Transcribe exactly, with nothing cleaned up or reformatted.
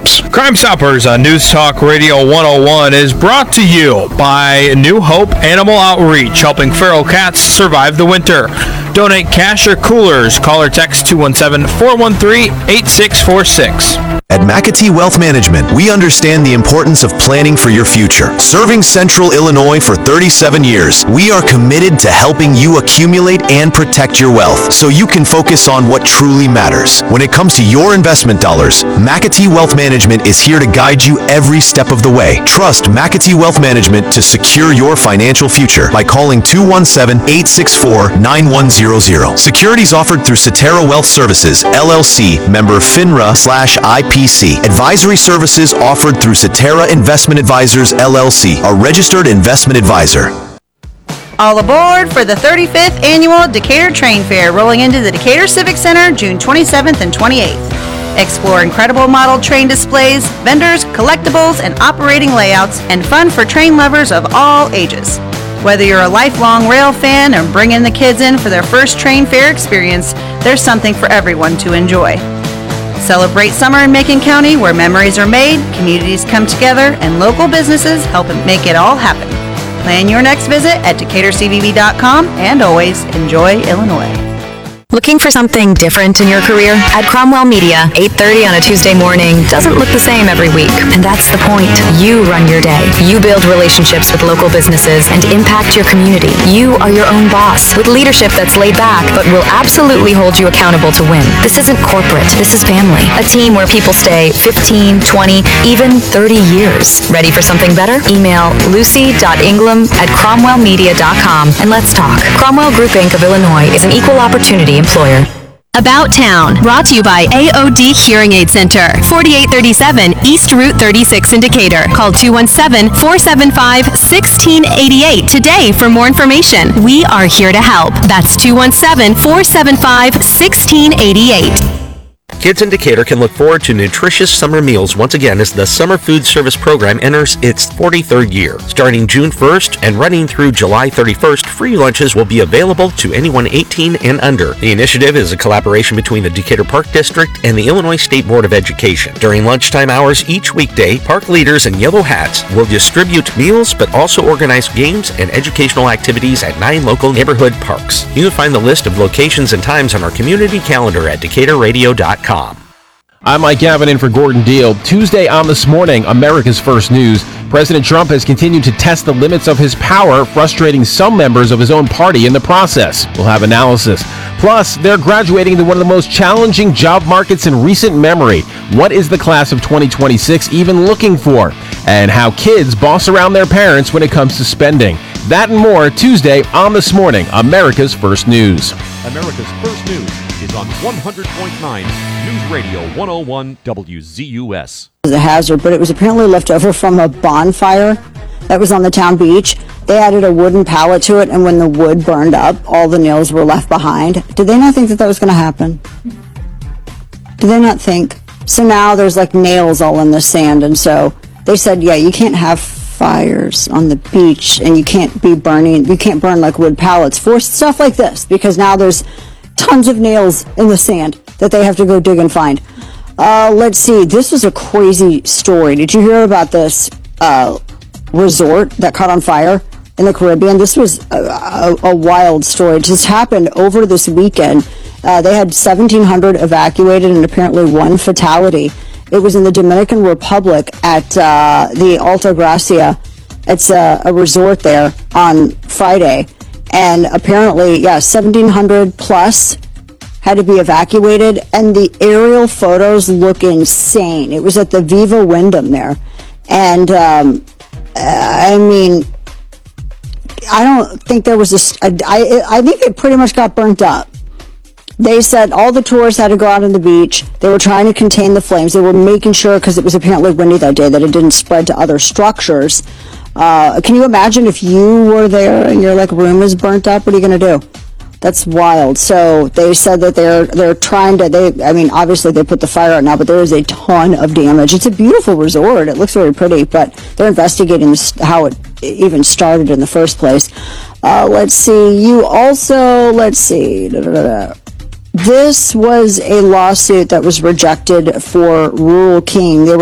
Stops. Crime Stoppers on News Talk Radio one oh one is brought to you by New Hope Animal Outreach, helping feral cats survive the winter. Donate cash or coolers. Call or text two one seven, four one three, eight six four six. At McAtee Wealth Management, we understand the importance of planning for your future. Serving Central Illinois for thirty-seven years, we are committed to helping you accumulate and protect your wealth so you can focus on what truly matters. When it comes to your investment dollars, McAtee Wealth Management is here to guide you every step of the way. Trust McAtee Wealth Management to secure your financial future by calling two one seven, eight six four, nine one zero zero. Securities offered through Cetera Wealth Services, L L C, member FINRA slash I P C. Advisory services offered through Cetera Investment Advisors, L L C, a registered investment advisor. All aboard for the thirty-fifth Annual Decatur Train Fair, rolling into the Decatur Civic Center June twenty-seventh and twenty-eighth. Explore incredible model train displays, vendors, collectibles, and operating layouts, and fun for train lovers of all ages. Whether you're a lifelong rail fan or bringing the kids in for their first train fair experience, there's something for everyone to enjoy. Celebrate summer in Macon County, where memories are made, communities come together, and local businesses help make it all happen. Plan your next visit at Decatur C V B dot com, and always enjoy Illinois. Looking for something different in your career? At Cromwell Media, eight thirty on a Tuesday morning doesn't look the same every week. And that's the point. You run your day. You build relationships with local businesses and impact your community. You are your own boss, with leadership that's laid back, but will absolutely hold you accountable to win. This isn't corporate. This is family. A team where people stay fifteen, twenty, even thirty years. Ready for something better? Email lucy dot ingram at cromwell media dot com and let's talk. Cromwell Group Incorporated of Illinois is an equal opportunity employer. About Town, brought to you by A O D Hearing Aid Center, forty-eight thirty-seven East Route thirty-six in Decatur. Call two one seven, four seven five, one six eight eight today for more information. We are here to help. That's two one seven, four seven five, one six eight eight. Kids in Decatur can look forward to nutritious summer meals once again as the Summer Food Service Program enters its forty-third year. Starting June first and running through July thirty-first, free lunches will be available to anyone eighteen and under. The initiative is a collaboration between the Decatur Park District and the Illinois State Board of Education. During lunchtime hours each weekday, park leaders in yellow hats will distribute meals but also organize games and educational activities at nine local neighborhood parks. You can find the list of locations and times on our community calendar at decatur radio dot com. I'm Mike Gavin in for Gordon Deal. Tuesday on This Morning, America's First News. President Trump has continued to test the limits of his power, frustrating some members of his own party in the process. We'll have analysis. Plus, they're graduating to one of the most challenging job markets in recent memory. What is the class of twenty twenty-six even looking for? And how kids boss around their parents when it comes to spending. That and more Tuesday on This Morning, America's First News. America's First News is on one hundred point nine News Radio one oh one W Z U S. It was a hazard, but it was apparently left over from a bonfire that was on the town beach. They added a wooden pallet to it, and when the wood burned up, all the nails were left behind. Did they not think that that was going to happen? Did they not think? So now there's like nails all in the sand, and so they said, yeah, you can't have fires on the beach, and you can't be burning, you can't burn like wood pallets for stuff like this, because now there's tons of nails in the sand that they have to go dig and find. Uh, let's see, this was a crazy story. Did you hear about this uh, resort that caught on fire in the Caribbean? This was a, a, a wild story. It just happened over this weekend. Uh, they had seventeen hundred evacuated and apparently one fatality. It was in the Dominican Republic at uh, the Alta Gracia. It's a, a resort there on Friday. And apparently, yeah, seventeen hundred plus had to be evacuated. And the aerial photos look insane. It was at the Viva Wyndham there. And, um, I mean, I don't think there was a, I, I think it pretty much got burnt up. They said all the tourists had to go out on the beach. They were trying to contain the flames. They were making sure, because it was apparently windy that day, that it didn't spread to other structures. Uh, can you imagine if you were there and your like room is burnt up? What are you going to do? That's wild. So they said that they're they're trying to. They, I mean, obviously they put the fire out now, but there is a ton of damage. It's a beautiful resort. It looks very pretty, but they're investigating how it even started in the first place. Uh, let's see. You also let's see. Da, da, da, da. This was a lawsuit that was rejected for Rural King. They were